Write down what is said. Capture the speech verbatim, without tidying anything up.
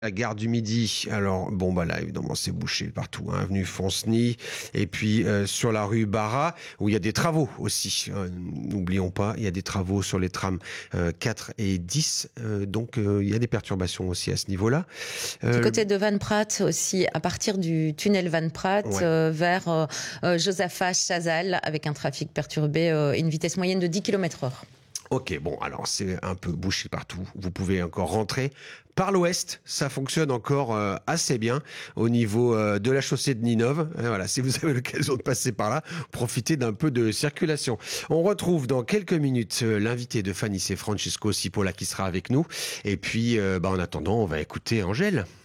La gare du Midi, alors bon bah là évidemment c'est bouché partout, hein, avenue Fonceny et puis euh, sur la rue Barra où il y a des travaux aussi. Euh, n'oublions pas, il y a des travaux sur les trams euh, quatre et dix, euh, donc euh, il y a des perturbations aussi à ce niveau-là. Du Euh, côté de Van Praat aussi, à partir du tunnel Van Praat ouais. euh, vers euh, euh, Josaphat Chazal avec un trafic perturbé euh, et une vitesse moyenne de dix kilomètres heure. Ok, bon, alors c'est un peu bouché partout. Vous pouvez encore rentrer par l'ouest. Ça fonctionne encore euh, assez bien au niveau euh, de la chaussée de Ninove. Et voilà, si vous avez l'occasion de passer par là, profitez d'un peu de circulation. On retrouve dans quelques minutes euh, l'invité de Fanny, c'est Francesco Cipolla qui sera avec nous. Et puis, euh, bah, en attendant, on va écouter Angèle.